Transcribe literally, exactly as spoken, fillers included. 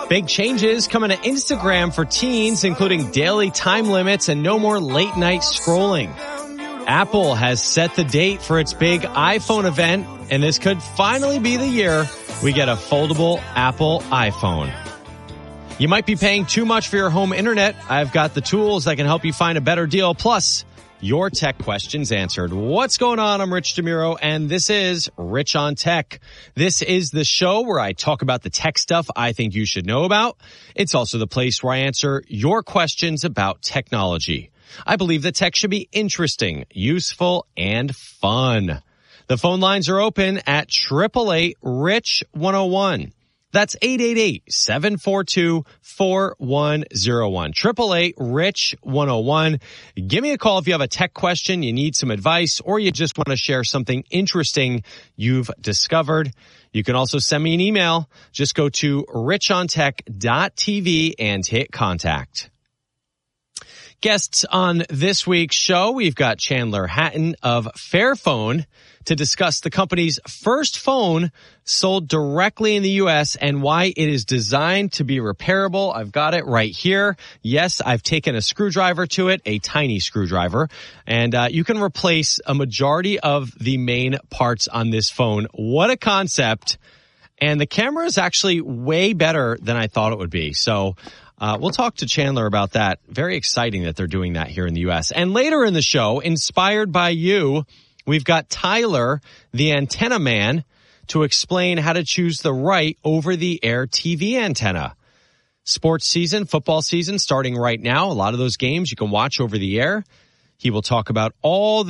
Big changes coming to Instagram for teens, including daily time limits and no more late night scrolling. Apple has set the date for its big iPhone event, and this could finally be the year we get a foldable Apple iPhone. You might be paying too much for your home internet. I've got the tools that can help you find a better deal, plus your tech questions answered. What's going on? I'm Rich DeMuro, and this is Rich on Tech. This is the show where I talk about the tech stuff I think you should know about. It's also the place where I answer your questions about technology. I believe that tech should be interesting, useful, and fun. The phone lines are open at eight eight eight, R I C H, one oh one. That's eight eight eight, seven four two, four one oh one. eight eight eight, R I C H, one oh one. Give me a call if you have a tech question, you need some advice, or you just want to share something interesting you've discovered. You can also send me an email. Just go to rich on tech dot t v and hit contact. Guests on this week's show, we've got Chandler Hatton of Fairphone to discuss the company's first phone sold directly in the U S and why it is designed to be repairable. I've got it right here. Yes, I've taken a screwdriver to it, a tiny screwdriver, and uh, you can replace a majority of the main parts on this phone. What a concept. And the camera is actually way better than I thought it would be. So Uh, we'll talk to Chandler about that. Very exciting that they're doing that here in the U S. And later in the show, inspired by you, we've got Tyler, the antenna man, to explain how to choose the right over-the-air T V antenna. Sports season, football season, starting right now. A lot of those games you can watch over the air. He will talk about all the